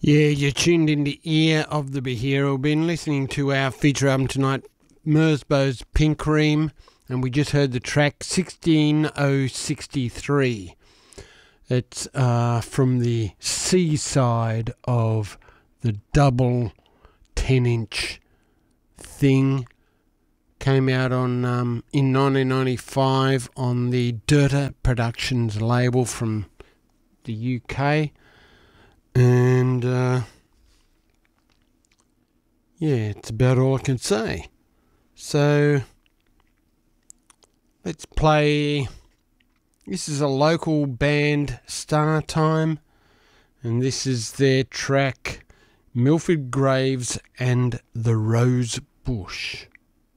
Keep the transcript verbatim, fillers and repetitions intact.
Yeah, you're tuned into Ear of the Bahira. We've been listening to our feature album tonight, Merzbow's Pink Cream, and we just heard the track sixteen oh sixty-three. It's uh, from the C side of the double ten-inch thing. Came out on um, in nineteen ninety-five on the Dirta Productions label from the U K. And, uh, yeah, it's about all I can say. So, let's play. This is a local band, Star Time, and this is their track, Milford Graves and the Rose Bush.